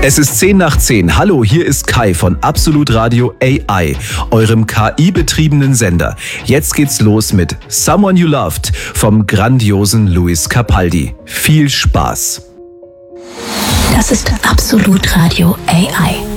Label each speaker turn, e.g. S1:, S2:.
S1: Es ist 10 nach 10. Hallo, hier ist Kai von Absolut Radio AI, eurem KI-betriebenen Sender. Jetzt geht's los mit Someone You Loved vom grandiosen Luis Capaldi. Viel Spaß.
S2: Das ist Absolut Radio AI.